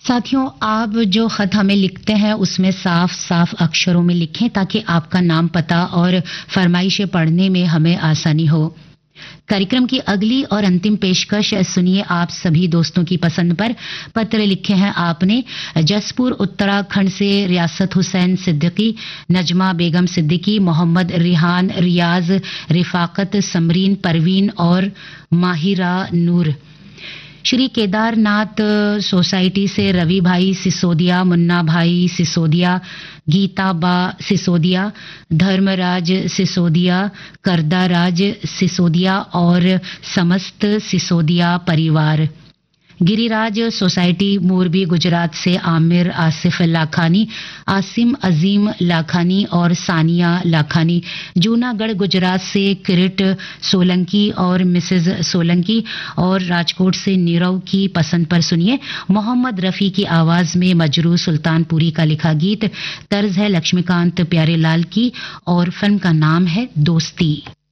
साथियों, आप जो खत हमें लिखते हैं उसमें साफ साफ अक्षरों में लिखें ताकि आपका नाम, पता और फरमाइशें पढ़ने में हमें आसानी हो। कार्यक्रम की अगली और अंतिम पेशकश सुनिए आप सभी दोस्तों की पसंद पर। पत्र लिखे हैं आपने जसपुर उत्तराखंड से रियासत हुसैन सिद्दीकी, नजमा बेगम सिद्दीकी, मोहम्मद रिहान, रियाज, रिफाकत, समरीन, परवीन और माहिरा नूर। श्री केदारनाथ सोसाइटी से रवि भाई सिसोदिया, मुन्ना भाई सिसोदिया, गीता बा सिसोदिया, धर्मराज सिसोदिया, करदाराज सिसोदिया और समस्त सिसोदिया परिवार। गिरिराज सोसाइटी मोरबी गुजरात से आमिर आसिफ लाखानी, आसिम अजीम लाखानी और सानिया लाखानी। जूनागढ़ गुजरात से किरीट सोलंकी और मिसेज सोलंकी और राजकोट से नीरव की पसंद पर सुनिए मोहम्मद रफी की आवाज में मजरू सुल्तानपुरी का लिखा गीत। तर्ज है लक्ष्मीकांत प्यारेलाल की और फिल्म का नाम है दोस्ती।